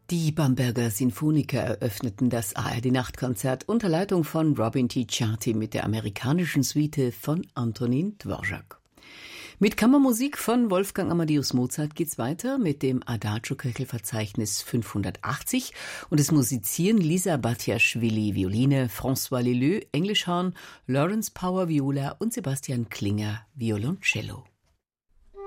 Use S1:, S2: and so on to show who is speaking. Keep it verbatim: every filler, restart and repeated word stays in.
S1: Die Bamberger Sinfoniker eröffneten das A R D-Nachtkonzert unter Leitung von Robin T. Ciarty mit der amerikanischen Suite von Antonin Dvorak. Mit Kammermusik von Wolfgang Amadeus Mozart geht's weiter mit dem Adagio-Köchelverzeichnis fünfhundertachtzig und es musizieren Lisa Batiaschwili Violine, François Leleu Englischhorn, Lawrence Power Viola und Sebastian Klinger Violoncello.